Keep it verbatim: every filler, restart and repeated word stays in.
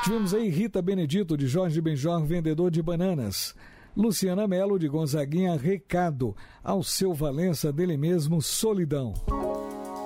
Tivemos aí Rita Benedito, de Jorge Benjor, Vendedor de Bananas. Luciana Melo, de Gonzaguinha, Recado. Alceu Valença, dele mesmo, Solidão.